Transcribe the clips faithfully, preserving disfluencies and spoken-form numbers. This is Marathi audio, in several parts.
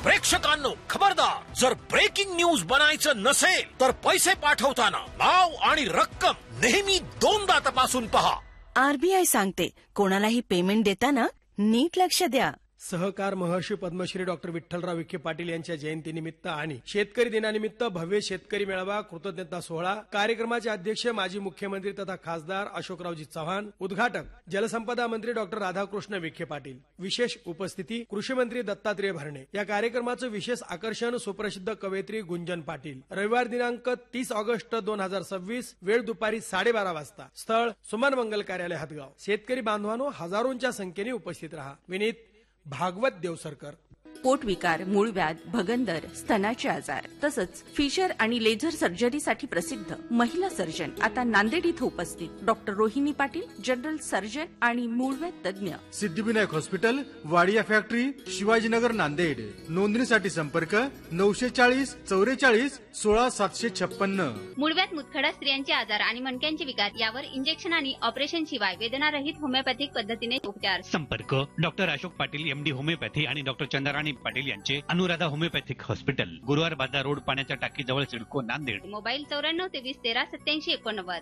प्रेक्षकांनो खबरदार, जर ब्रेकिंग न्यूज बनायचं नसेल तर पैसे पाठवताना नाव आणि रक्कम नेहमी दोनदा तपासून पहा. आरबीआय सांगते, कोणालाही पेमेंट देताना नीट लक्ष द्या. सहकार महर्षी पद्मश्री डॉक्टर विठ्ठलराव विखे पाटील यांच्या जयंतीनिमित्त आणि शेतकरी दिनानिमित्त भव्य शेतकरी मेळावा कृतज्ञता सोहळा. कार्यक्रमाचे अध्यक्ष माजी मुख्यमंत्री तथा खासदार अशोकरावजी चव्हाण. उद्घाटक जलसंपदा मंत्री डॉक्टर राधाकृष्ण विखे पाटील. विशेष उपस्थिती कृषी मंत्री दत्तात्रय भरणे. या कार्यक्रमाचं विशेष आकर्षण सुप्रसिद्ध कवयित्री गुंजन पाटील. रविवार दिनांक तीस ऑगस्ट दोन हजार सव्वीस, वेळ दुपारी साडेबारा वाजता. स्थळ सुमन मंगल कार्यालय हदगाव. शेतकरी बांधवांनो, हजारोंच्या संख्येने उपस्थित रहा. विनीत भागवत देवसरकर. पोटविकार, मूळव्याध, भगंदर, स्तनाचे आजार तसंच फिशर आणि लेझर सर्जरीसाठी प्रसिद्ध महिला सर्जन आता नांदेड इथं उपस्थित. Doctor Rohini Patil, general surgeon आणि मूळव्याध तज्ञ. Siddhivinayak hospital, Wadia factory, Shivajinagar, Nanded. नोंदणीसाठी संपर्क नऊशे चाळीस चौवेचाळीस सोळा सातशे छप्पन्न. मूळव्याध, मुतखडा, स्त्रियांचे आजार आणि मणक्यांचे विकार यावर इंजेक्शन आणि ऑपरेशन शिवाय वेदनारहित होमिओपॅथिक पद्धतीने उपचार. संपर्क doctor Ashok Patil, MD homeopathy आणि डॉक्टर चंद्राराणी पाटील यांचे अनुराधा होमिओपॅथिक हॉस्पिटल, गुरुवार बाजार रोड, पाण्याच्या टाकीजवळ, सिडको, नांदेड. मोबाईल चौऱ्याण्णव तेवीस तेरा सत्याऐंशी एकोणनव्वद.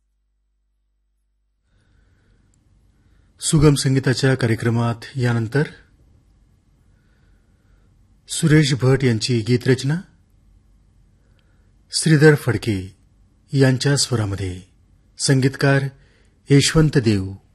सुगम संगीताच्या कार्यक्रमात यानंतर सुरेश भट यांची गीतरचना श्रीधर फडके यांच्या स्वरामध्ये. संगीतकार यशवंत देव.